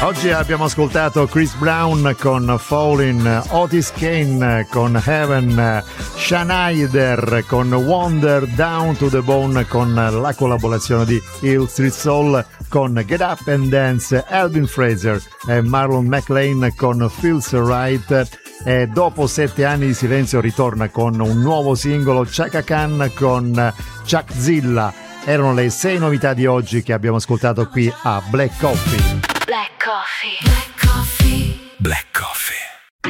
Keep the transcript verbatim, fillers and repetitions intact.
Oggi abbiamo ascoltato Chris Brown con Fallin', Otis Kane con Heaven, Schneider con Wonder, Down to the Bone con la collaborazione di Hill Street Soul con Get Up and Dance, Alvin Fraser e Marlon McLean con Feels Right. E dopo sette anni di silenzio ritorna con un nuovo singolo, Chaka Khan con Chuck Zilla. Erano le sei novità di oggi che abbiamo ascoltato qui a Black Coffee. Black Coffee. Black Coffee. Black Coffee.